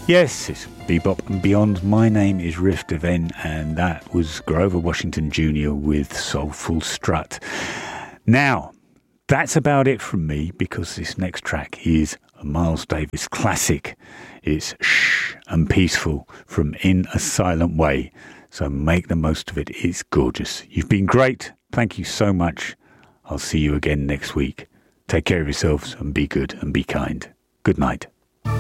Yes, it's Bebop and Beyond. My name is Riff Devine, and that was Grover Washington Jr. with Soulful Strut. Now, that's about it from me, because this next track is a Miles Davis classic. It's Shh and Peaceful from In a Silent Way. So make the most of it. It's gorgeous. You've been great. Thank you so much. I'll see you again next week. Take care of yourselves and be good and be kind. Good night.